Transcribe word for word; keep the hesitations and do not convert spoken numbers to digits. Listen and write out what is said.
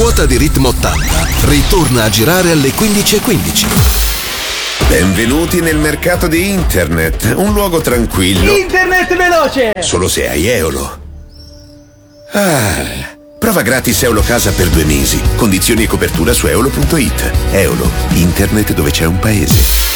ruota di ritmo ottanta ritorna a girare alle quindici e quindici. Benvenuti nel mercato di internet, un luogo tranquillo. Internet veloce! Solo se hai Eolo. Ah, prova gratis Eolo Casa per due mesi. Condizioni e copertura su eolo punto it. Eolo, internet dove c'è un paese.